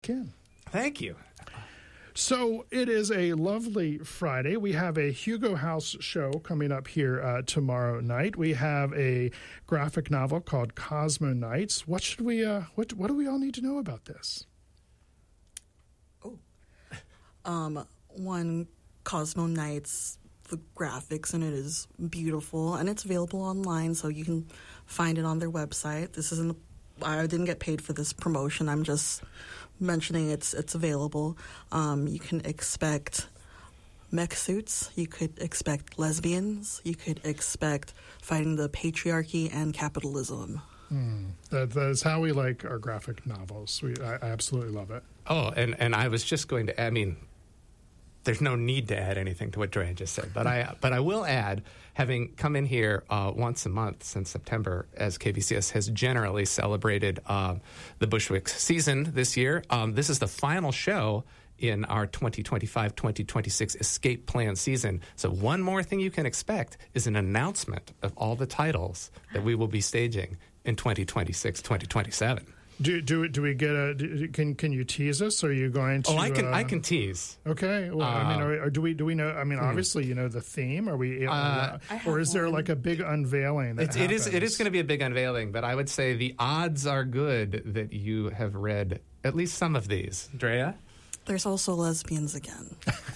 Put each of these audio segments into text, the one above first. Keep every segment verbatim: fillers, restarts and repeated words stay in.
Ken. Thank you. So it is a lovely Friday. We have a Hugo House show coming up here uh, tomorrow night. We have a graphic novel called Cosmo Nights. What should we? Uh, what What do we all need to know about this? Oh, um, one Cosmo Nights. The graphics in it is beautiful, and it's available online, so you can find it on their website. This isn't. I didn't get paid for this promotion. I'm just mentioning it's it's available. Um, you can expect mech suits. You could expect lesbians. You could expect fighting the patriarchy and capitalism. Mm, that, that is how we like our graphic novels. We, I, I absolutely love it. Oh, and, and I was just going to, I mean, there's no need to add anything to what Drea just said, but I but I will add, having come in here uh, once a month since September, as K B C S has generally celebrated um, the Bushwick season this year, um, this is the final show in our twenty twenty-five twenty twenty-six escape plan season. So one more thing you can expect is an announcement of all the titles that we will be staging in twenty twenty-six twenty twenty-seven. Do do do we get a? Do, can can you tease us? Are you going to? Oh, I can uh, I can tease. Okay. Well, uh, I mean, are, are, do we do we know? I mean, hmm. obviously, you know the theme. Are we? Uh, or is there like a big unveiling? That it's, it is. It is going to be a big unveiling, but I would say the odds are good that you have read at least some of these. Drea? There's also lesbians again.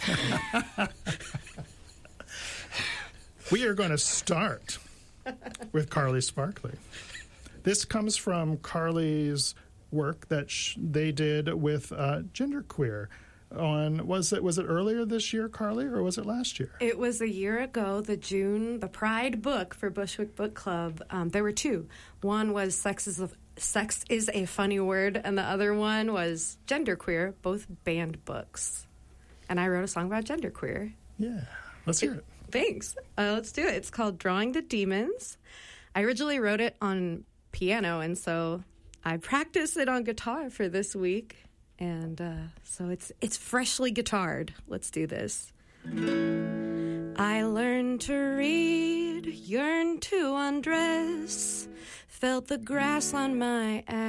We are going to start with Carly Sparkley. This comes from Carly's work that sh- they did with uh, Genderqueer. On was it was it earlier this year, Carly, or was it last year? It was a year ago. The June, the Pride book for Bushwick Book Club. Um, there were two. One was "Sex is a Sex is a Funny Word," and the other one was Genderqueer. Both banned books, and I wrote a song about genderqueer. Yeah, let's hear it. Thanks. Uh, let's do it. It's called "Drawing the Demons." I originally wrote it on piano, and so I practiced it on guitar for this week, and uh, so it's it's freshly guitared. Let's do this. I learned to read, yearned to undress, felt the grass on my ass.